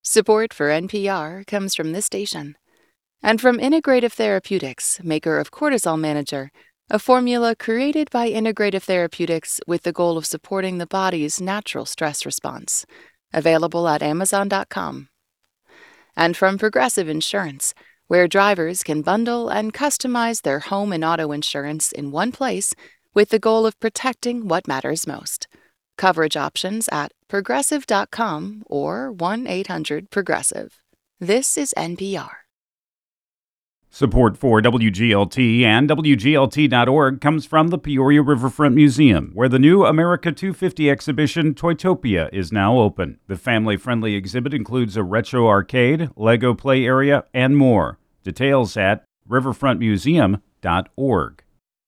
Support for NPR comes from this station and from Integrative Therapeutics, maker of Cortisol Manager, a formula created by Integrative Therapeutics with the goal of supporting the body's natural stress response. Available at Amazon.com. And from Progressive Insurance, where drivers can bundle and customize their home and auto insurance in one place with the goal of protecting what matters most. Coverage options at progressive.com or 1-800-PROGRESSIVE. This is NPR. Support for WGLT and WGLT.org comes from the Peoria Riverfront Museum, where the new America 250 exhibition, Toytopia, is now open. The family-friendly exhibit includes a retro arcade, Lego play area, and more. Details at riverfrontmuseum.org.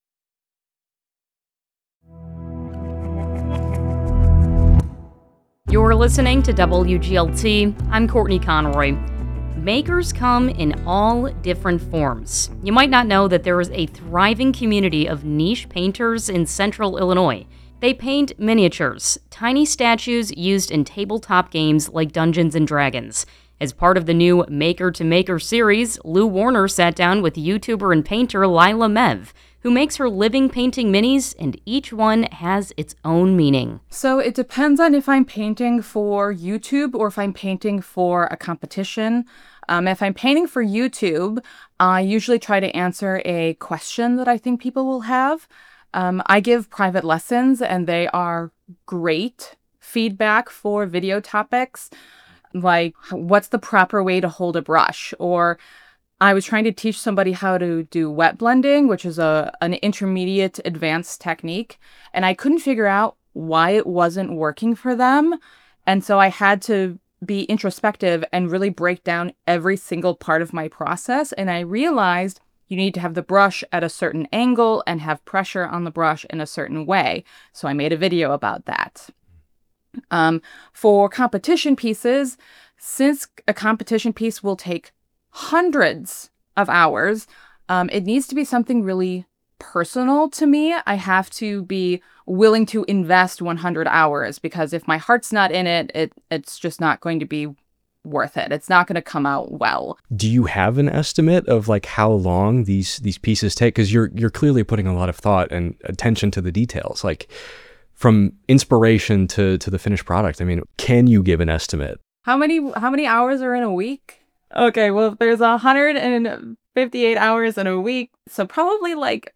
You're listening to WGLT. I'm Courtney Conroy. Makers come in all different forms. You might not know that there is a thriving community of niche painters in central Illinois. They paint miniatures, tiny statues used in tabletop games like Dungeons & Dragons. As part of the new Maker to Maker series, Lou Warner sat down with YouTuber and painter Lila Mev, who makes her living painting minis, and each one has its own meaning. So it depends on if I'm painting for YouTube or if I'm painting for a competition. If I'm painting for YouTube, I usually try to answer a question that I think people will have. I give private lessons, and they are great feedback for video topics, like what's the proper way to hold a brush, or I was trying to teach somebody how to do wet blending, which is an intermediate advanced technique, and I couldn't figure out why it wasn't working for them. And so I had to be introspective and really break down every single part of my process. And I realized you need to have the brush at a certain angle and have pressure on the brush in a certain way. So I made a video about that. For competition pieces, since a competition piece will take hundreds of hours, it needs to be something really personal to me. I have to be willing to invest 100 hours because if my heart's not in it, it's just not going to be worth it. It's not going to come out well. Do you have an estimate of like how long these pieces take? Because you're clearly putting a lot of thought and attention to the details, like from inspiration to the finished product. I mean, can you give an estimate? How many hours are in a week? Okay, well, if there's 158 hours in a week, so probably like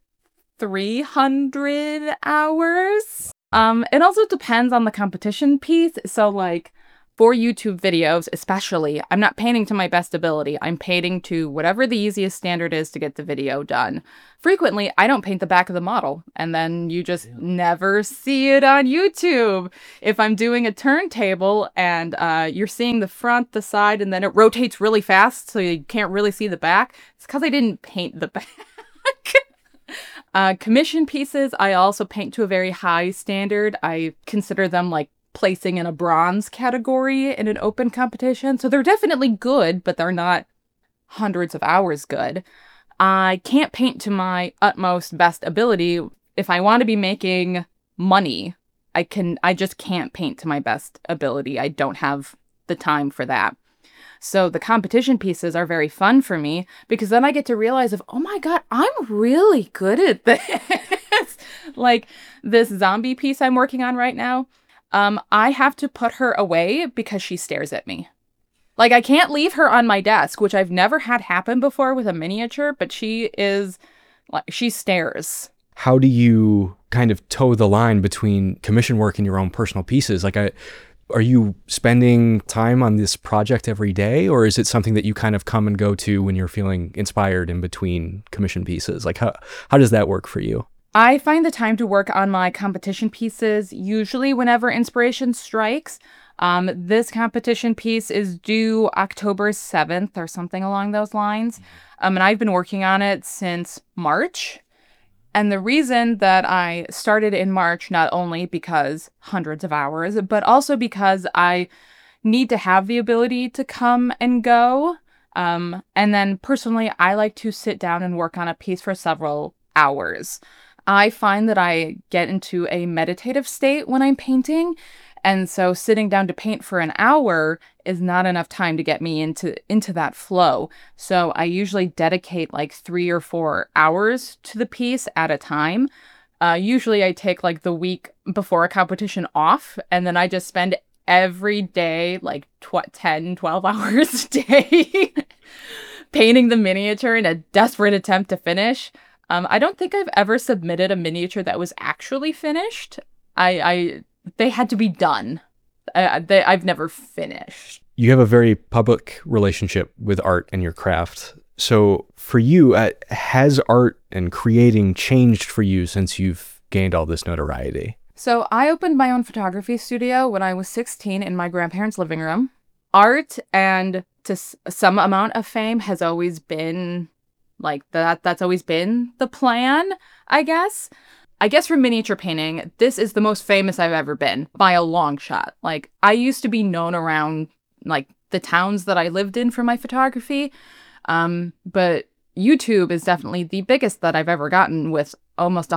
300 hours. It also depends on the competition piece. So like for YouTube videos, especially, I'm not painting to my best ability. I'm painting to whatever the easiest standard is to get the video done. Frequently, I don't paint the back of the model, and then you just never see it on YouTube. If I'm doing a turntable and you're seeing the front, the side, and then it rotates really fast so you can't really see the back, it's because I didn't paint the back. Commission pieces, I also paint to a very high standard. I consider them like placing in a bronze category in an open competition. So they're definitely good, but they're not hundreds of hours good. I can't paint to my utmost best ability. If I want to be making money, I just can't paint to my best ability. I don't have the time for that. So the competition pieces are very fun for me because then I get to realize oh my God, I'm really good at this. Like this zombie piece I'm working on right now. I have to put her away because she stares at me. Like I can't leave her on my desk, which I've never had happen before with a miniature, but she stares. How do you kind of toe the line between commission work and your own personal pieces? Like are you spending time on this project every day, or is it something that you kind of come and go to when you're feeling inspired in between commission pieces? Like how does that work for you? I find the time to work on my competition pieces usually whenever inspiration strikes. This competition piece is due October 7th or something along those lines. And I've been working on it since March. And the reason that I started in March, not only because hundreds of hours, but also because I need to have the ability to come and go. And then personally, I like to sit down and work on a piece for several hours. I find that I get into a meditative state when I'm painting, And so sitting down to paint for an hour is not enough time to get me into that flow. So I usually dedicate like 3 or 4 hours to the piece at a time. Usually I take like the week before a competition off, and then I just spend every day like 10, 12 hours a day painting the miniature in a desperate attempt to finish. I don't think I've ever submitted a miniature that was actually finished. They had to be done. I've never finished. You have a very public relationship with art and your craft. So for you, has art and creating changed for you since you've gained all this notoriety? So I opened my own photography studio when I was 16 in my grandparents' living room. Art and to some amount of fame has always been like that. That's always been the plan, I guess. I guess for miniature painting, this is the most famous I've ever been by a long shot. Like, I used to be known around like the towns that I lived in for my photography. But YouTube is definitely the biggest that I've ever gotten, with almost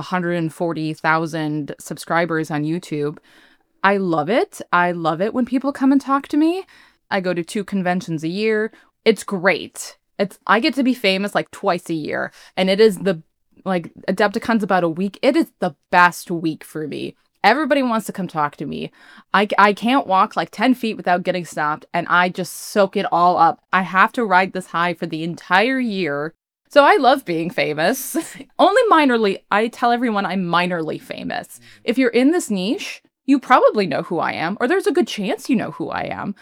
140,000 subscribers on YouTube. I love it. I love it when people come and talk to me. I go to 2 conventions a year. It's great. I get to be famous like twice a year, and it is Adepticon's about a week. It is the best week for me. Everybody wants to come talk to me. I can't walk like 10 feet without getting stopped, and I just soak it all up. I have to ride this high for the entire year. So I love being famous. Only minorly. I tell everyone I'm minorly famous. If you're in this niche, you probably know who I am, or there's a good chance you know who I am.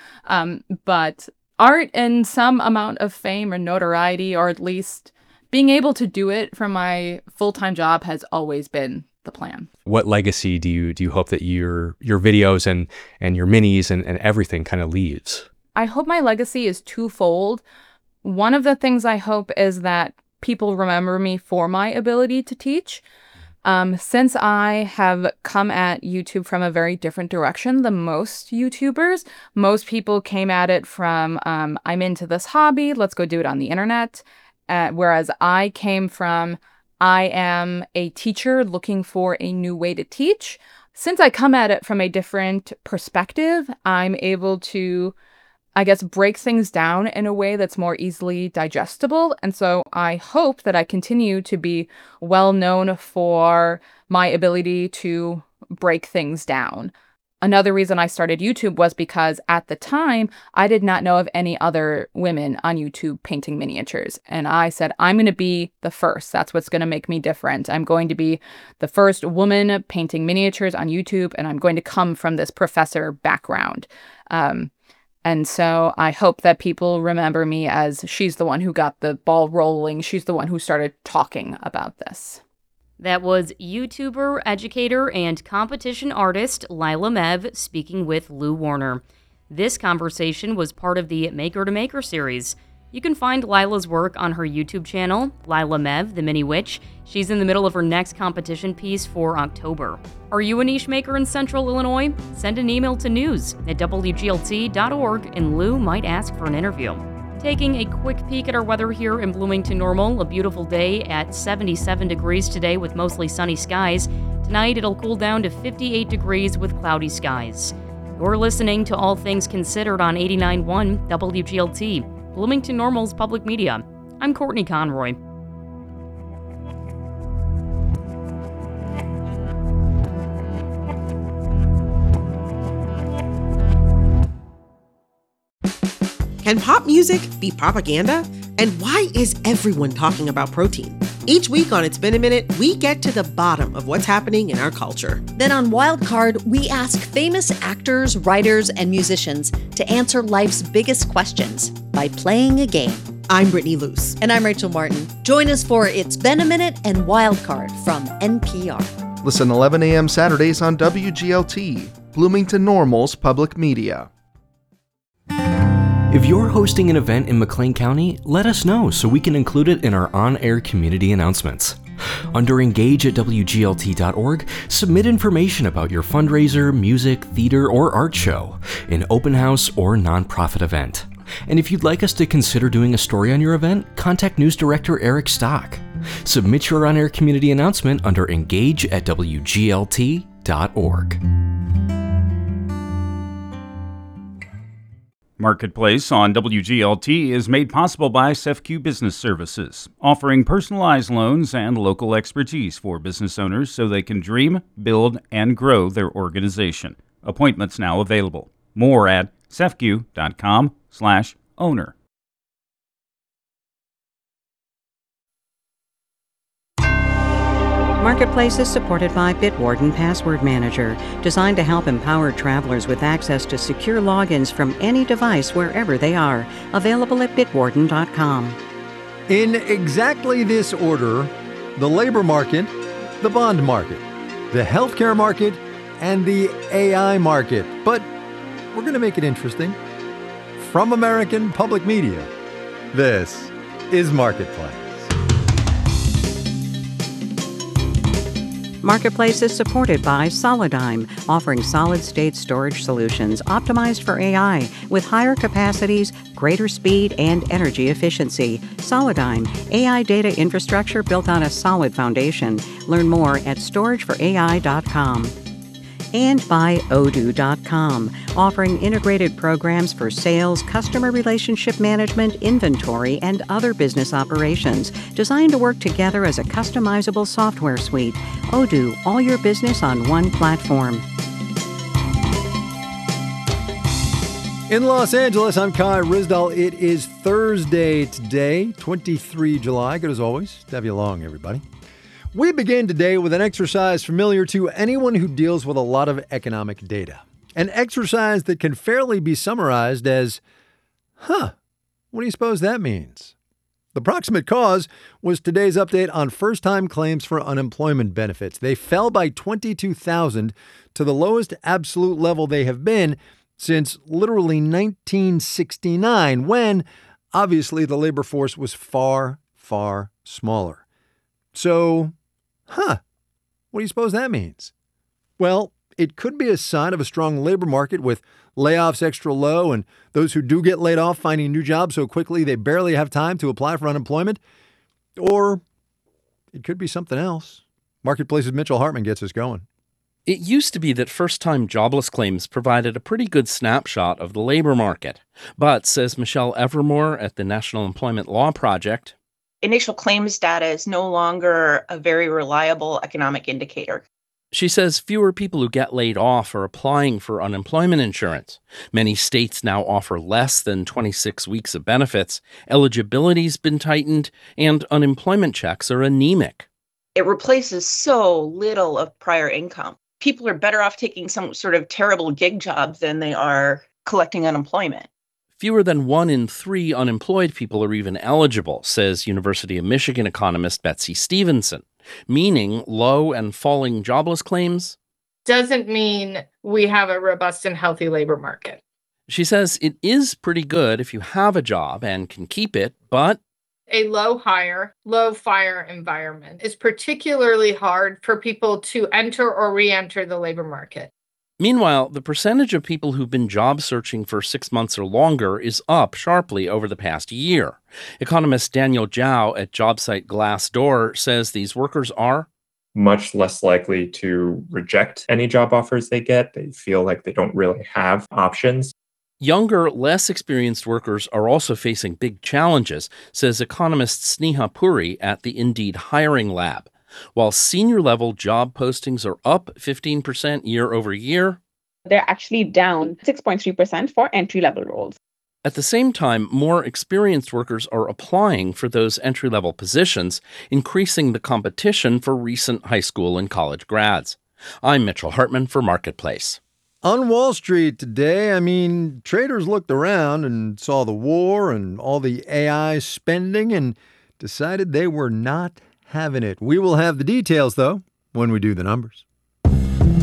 But art and some amount of fame or notoriety, or at least being able to do it from my full-time job, has always been the plan. What legacy do you hope that your videos and your minis and everything kind of leaves? I hope my legacy is twofold. One of the things I hope is that people remember me for my ability to teach. Since I have come at YouTube from a very different direction than most YouTubers, most people came at it from, I'm into this hobby, let's go do it on the internet. Whereas I came from, I am a teacher looking for a new way to teach. Since I come at it from a different perspective, I'm able to, I guess, break things down in a way that's more easily digestible. And so I hope that I continue to be well known for my ability to break things down. Another reason I started YouTube was because at the time, I did not know of any other women on YouTube painting miniatures. And I said, I'm going to be the first. That's what's going to make me different. I'm going to be the first woman painting miniatures on YouTube, and I'm going to come from this professor background. And so I hope that people remember me as she's the one who got the ball rolling. She's the one who started talking about this. That was YouTuber, educator, and competition artist Lila Mev speaking with Lou Warner. This conversation was part of the Maker to Maker series. You can find Lila's work on her YouTube channel, Lila Mev, the Mini Witch. She's in the middle of her next competition piece for October. Are you a niche maker in Central Illinois? Send an email to news@wglt.org and Lou might ask for an interview. Taking a quick peek at our weather here in Bloomington Normal, a beautiful day at 77 degrees today with mostly sunny skies. Tonight it'll cool down to 58 degrees with cloudy skies. You're listening to All Things Considered on 89.1 WGLT, Bloomington Normal's public media. I'm Courtney Conroy. Can pop music be propaganda? And why is everyone talking about protein? Each week on It's Been a Minute, we get to the bottom of what's happening in our culture. Then on Wildcard, we ask famous actors, writers, and musicians to answer life's biggest questions by playing a game. I'm Brittany Luce. And I'm Rachel Martin. Join us for It's Been a Minute and Wildcard from NPR. Listen 11 a.m. Saturdays on WGLT, Bloomington Normal's public media. If you're hosting an event in McLean County, let us know so we can include it in our on-air community announcements. Under Engage at WGLT.org, submit information about your fundraiser, music, theater, or art show, an open house, or nonprofit event. And if you'd like us to consider doing a story on your event, contact News Director Eric Stock. Submit your on-air community announcement under Engage at WGLT.org. Marketplace on WGLT is made possible by CEFCU Business Services, offering personalized loans and local expertise for business owners so they can dream, build, and grow their organization. Appointments now available. More at cefcu.com/owner. Marketplace is supported by Bitwarden Password Manager, designed to help empower travelers with access to secure logins from any device wherever they are. Available at bitwarden.com. In exactly this order, the labor market, the bond market, the healthcare market, and the AI market. But we're going to make it interesting. From American Public Media, this is Marketplace. Marketplace is supported by Solidigm, offering solid-state storage solutions optimized for AI with higher capacities, greater speed, and energy efficiency. Solidigm, AI data infrastructure built on a solid foundation. Learn more at storageforai.com. And by Odoo.com, offering integrated programs for sales, customer relationship management, inventory, and other business operations, designed to work together as a customizable software suite. Odoo, all your business on one platform. In Los Angeles, I'm Kai Ryssdal. It is Thursday today, 23 July. Good as always to have you along, everybody. We begin today with an exercise familiar to anyone who deals with a lot of economic data. An exercise that can fairly be summarized as, what do you suppose that means? The proximate cause was today's update on first-time claims for unemployment benefits. They fell by 22,000 to the lowest absolute level they have been since literally 1969, when, obviously, the labor force was far, far smaller. So, what do you suppose that means? Well, it could be a sign of a strong labor market with layoffs extra low and those who do get laid off finding new jobs so quickly they barely have time to apply for unemployment. Or it could be something else. Marketplace's Mitchell Hartman gets us going. It used to be that first-time jobless claims provided a pretty good snapshot of the labor market. But, says Michelle Evermore at the National Employment Law Project, initial claims data is no longer a very reliable economic indicator. She says fewer people who get laid off are applying for unemployment insurance. Many states now offer less than 26 weeks of benefits, eligibility's been tightened, and unemployment checks are anemic. It replaces so little of prior income. People are better off taking some sort of terrible gig job than they are collecting unemployment. Fewer than 1 in 3 unemployed people are even eligible, says University of Michigan economist Betsy Stevenson, meaning low and falling jobless claims doesn't mean we have a robust and healthy labor market. She says it is pretty good if you have a job and can keep it, but a low hire, low fire environment is particularly hard for people to enter or re-enter the labor market. Meanwhile, the percentage of people who've been job searching for 6 months or longer is up sharply over the past year. Economist Daniel Zhao at job site Glassdoor says these workers are much less likely to reject any job offers they get. They feel like they don't really have options. Younger, less experienced workers are also facing big challenges, says economist Sneha Puri at the Indeed Hiring Lab. While senior-level job postings are up 15% year over year, they're actually down 6.3% for entry-level roles. At the same time, more experienced workers are applying for those entry-level positions, increasing the competition for recent high school and college grads. I'm Mitchell Hartman for Marketplace. On Wall Street today, traders looked around and saw the war and all the AI spending and decided they were not having it. We will have the details, though, when we do the numbers.